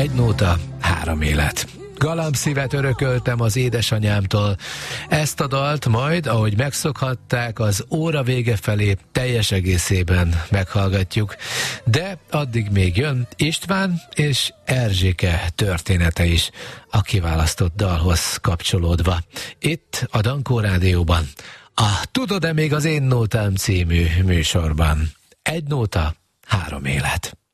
egy nóta, 3 élet. Galambszívet örököltem az édesanyámtól. Ezt a dalt majd, ahogy megszokhatták, az óra vége felé teljes egészében meghallgatjuk. De addig még jön István és Erzsike története is a kiválasztott dalhoz kapcsolódva. Itt a Dankó Rádióban, a Tudod-e még az én nótám című műsorban. Egy nóta, 3 élet.